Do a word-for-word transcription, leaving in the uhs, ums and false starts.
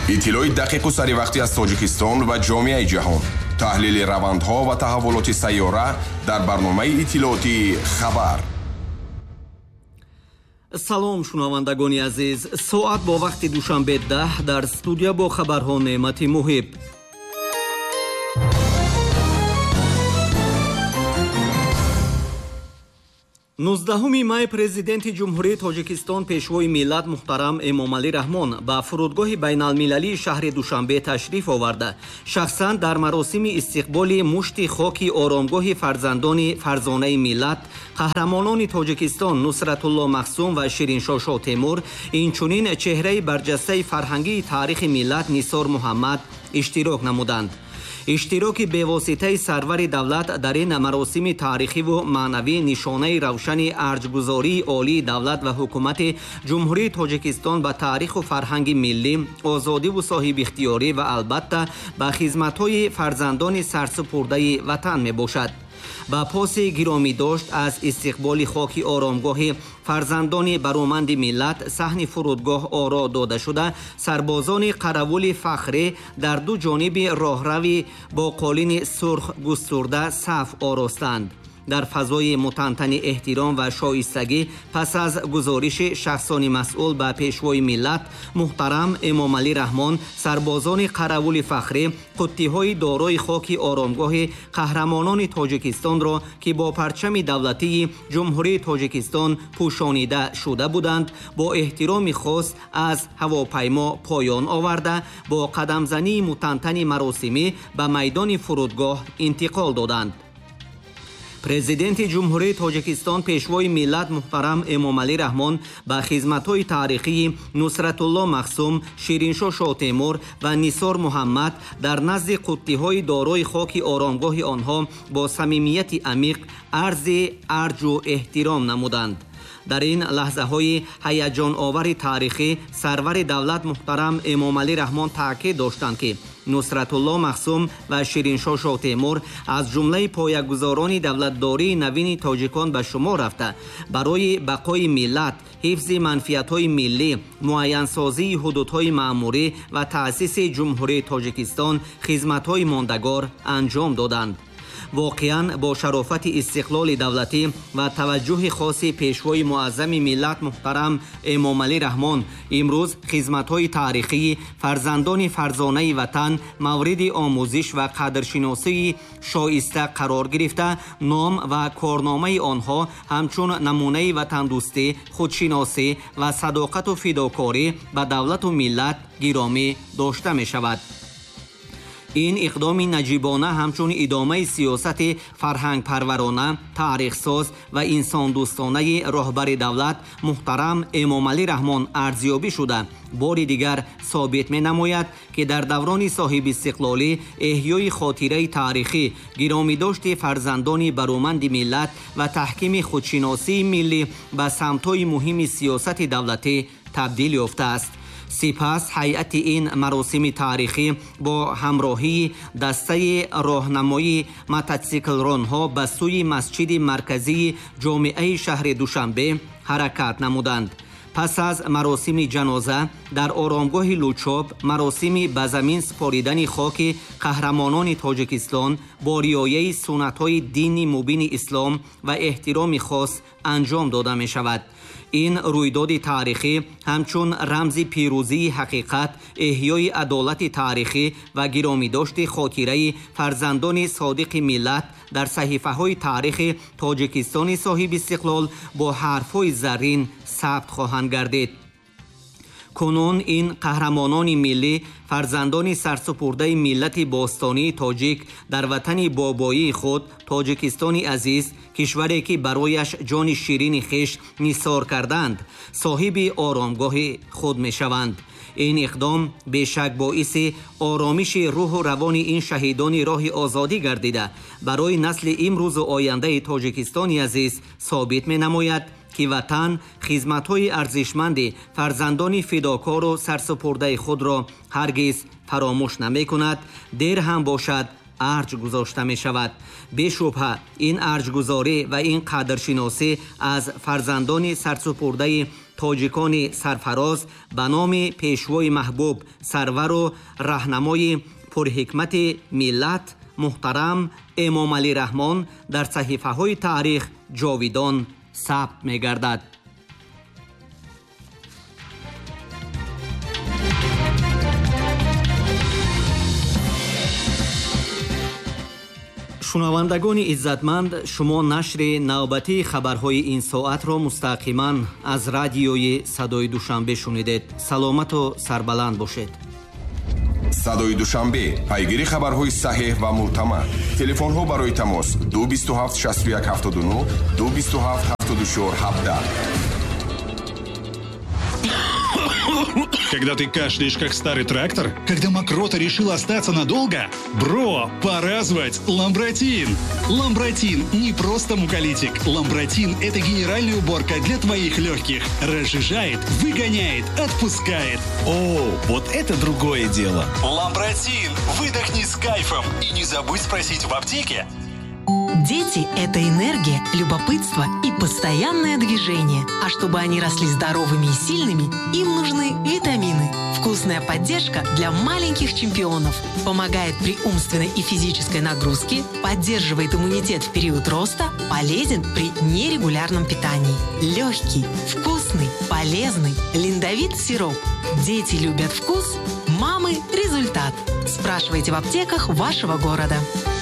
иттилои дақиқу саривақтӣ аз Тоҷикистон ва ҷомеаи ҷаҳон. таҳлили равандҳо ва таҳаввулоти сайёра дар барномаи иттилооти хабар. салом шунавандагони азиз, соат бо вақти душанбе даҳ дар студия бо хабарҳо Неъмати Муҳиб. нуздаҳуми май президенти ҷумҳурии Тоҷикистон пешвои миллат муҳтарам Эмомалӣ Раҳмон ба фурудгоҳи байналмилалии шаҳри Душанбе ташриф оварда шахсан дар маросими истиқболи мушти хоки оромгоҳи фарзандони фарзонаи миллат қаҳрамонони Тоҷикистон Нусратулло Махсум ва Шириншоҳ Шоҳтемур, инчунин чеҳраи барҷастаи фарҳангии таърихи миллат Нисор Муҳаммад иштирок намуданд. иштироки бевоситаи сарвари давлат дар ин маросими таърихиву маънавӣ нишонаи равшани арҷгузории олии давлат ва ҳукумати ҷумҳурии Тоҷикистон ба таъриху фарҳанги миллӣ, озодиву соҳибихтиёрӣ ва албатта ба хизматҳои фарзандони сарсупурдаи ватан мебошад. ба поси гиромидошт аз истиқболи хоки оромгоҳи фарзандони бароманди миллат саҳни фурудгоҳ оро дода шуда, сарбозони қаравули фахрӣ дар ду ҷониби роҳрави бо қолини сурх густурда саф оростанд. дар фазои мутантани эҳтиром ва шоистагӣ пас аз гузориши шахсони масъул ба пешвои миллат муҳтарам Эмомалӣ Раҳмон, сарбозони қаравули фахрӣ қуттиҳои дорои хоки оромгоҳи қаҳрамонони Тоҷикистонро ки бо парчами давлатии ҷумҳурии Тоҷикистон пӯшонида шуда буданд, бо эҳтироми хос аз ҳавопаймо поён оварда, бо қадамзании мутантани маросимӣ ба майдони фурудгоҳ интиқол доданд. президенти ҷумҳурии Тоҷикистон пешвои миллат муҳтарам Эмомалӣ Раҳмон ба хизматҳои таърихии Нусратулло Махсум, Шириншоҳ Шоҳтемур ва Нисор Муҳаммад дар назди қуттиҳои дорои хоки оромгоҳи онҳо бо самимияти амиқ арзи арҷу эҳтиром намуданд. дар ин лаҳзаҳои ҳаяҷоновари таърихӣ сарвари давлат муҳтарам Эмомалӣ Раҳмон таъкид доштанд ки Нусратулло Махсум ва Шириншоҳ Шоҳтемур аз ҷумлаи поягузорони давлатдории навини тоҷикон ба шумор рафта, барои бақои миллат, ҳифзи манфиатҳои миллӣ, муайянсозии ҳудудҳои маъмурӣ ва таъсиси ҷумҳурии Тоҷикистон хизматҳои мондагор анҷом доданд. воқеан бо шарофати истиқлоли давлатӣ ва таваҷҷӯҳи хоси пешвои муаззами миллат муҳтарам Эмомалӣ Раҳмон, имрӯз хизматҳои таърихии фарзандони фарзонаи ватан мавриди омӯзиш ва қадршиносии шоиста қарор гирифта, ном ва корномаи онҳо ҳамчун намунаи ватандӯстӣ, худшиносӣ ва садоқату фидокорӣ ба давлату миллат гиромӣ дошта мешавад. ин иқдоми наҷибона ҳамчун идомаи сиёсати фарҳангпарварона, таърихсоз ва инсондӯстонаи роҳбари давлат муҳтарам Эмомалӣ Раҳмон арзёбӣ шуда, бори дигар собит менамояд, ки дар даврони соҳибистиқлолӣ эҳёи хотираи таърихӣ, гиромидошти фарзандони бароманди миллат ва таҳкими худшиносии миллӣ ба самтҳои муҳими сиёсати давлатӣ табдил ёфтааст. сипас ҳайати ин маросими таърихӣ бо ҳамроҳии дастаи роҳнамои мотоциклронҳо ба сӯи масҷиди марказии ҷомеаи шаҳри Душанбе ҳаракат намуданд. пас аз маросими ҷаноза дар оромгоҳи Лучоб маросими ба замин споридани хоки қаҳрамонони Тоҷикистон бо риояи суннатҳои дини мубини ислом ва эҳтироми хос анҷом дода мешавад. ин рӯйдоди таърихӣ ҳамчун рамзи пирӯзии ҳақиқат, эҳёи адолати таърихӣ ва гиромидошти хотираи фарзандони содиқи миллат дар саҳифаҳои таърихи Тоҷикистони соҳибистиқлол бо ҳарфҳои заррин сабт хоҳанд гардид. кунун ин қаҳрамонони миллӣ, фарзандони сарсупурдаи миллати бостонии тоҷик дар ватани бобоии худ Тоҷикистони азиз, кишваре ки барояш ҷони ширини хиш нисор карданд, соҳиби оромгоҳи худ мешаванд. ин иқдом бешак боиси оромиши рӯҳу равони ин шаҳидони роҳи озодӣ гардида, барои насли имрӯзу ояндаи Тоҷикистони азиз собит менамояд, ки ватан хизматҳои арзишманди фарзандони фидокору сарсупурдаи худро ҳаргиз фаромӯш намекунад, дер ҳам бошад арҷ гузошта мешавад. бешубҳа ин арҷгузорӣ ва ин қадршиносӣ аз фарзандони сарсупурдаи тоҷикони сарфароз ба номи пешвои маҳбуб, сарвару раҳнамои пурҳикмати миллат муҳтарам Эмомалӣ Раҳмон дар саҳифаҳои таърих ҷовидон сабт мегардад. шунавандагони иззатманд, шумо нашри навбатии хабарҳои ин соатро мустақиман аз радиои Садои Душанбе шунидед. саломату сарбаланд бошед. Садои Душанбе, пайгири хабарҳои саҳеҳ ва мӯътамад. Телефонҳо барои тамос ду бисту ҳафт шасту як ҳафтоду нӯ, ду бисту ҳафт ҳафтоду чор ҳабдаҳ. Когда ты кашляешь, как старый трактор? Когда мокрота решила остаться надолго? Бро, пора звать Ламбротин! Ламбротин не просто муколитик. Ламбротин – это генеральная уборка для твоих легких. Разжижает, выгоняет, отпускает. О, вот это другое дело. Ламбротин! Выдохни с кайфом. И не забудь спросить в аптеке. Дети – это энергия, любопытство и постоянное движение. А чтобы они росли здоровыми и сильными, им нужны витамины. Вкусная поддержка для маленьких чемпионов. Помогает при умственной и физической нагрузке, поддерживает иммунитет в период роста, полезен при нерегулярном питании. Легкий, вкусный, полезный, линдовит сироп. Дети любят вкус, мамы – результат. Спрашивайте в аптеках вашего города.